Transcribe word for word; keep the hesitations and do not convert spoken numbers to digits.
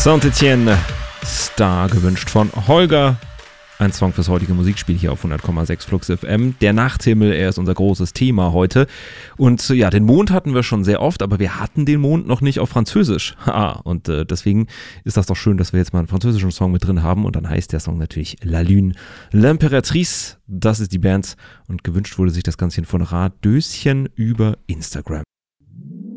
Saint-Étienne, Star, gewünscht von Holger. Ein Song fürs heutige Musikspiel hier auf hundert Komma sechs Flux F M. Der Nachthimmel, er ist unser großes Thema heute. Und ja, den Mond hatten wir schon sehr oft, aber wir hatten den Mond noch nicht auf Französisch. Ha, und äh, deswegen ist das doch schön, dass wir jetzt mal einen französischen Song mit drin haben. Und dann heißt der Song natürlich La Lune, L'Impératrice. Das ist die Band. Und gewünscht wurde sich das Ganze von Radöschen über Instagram.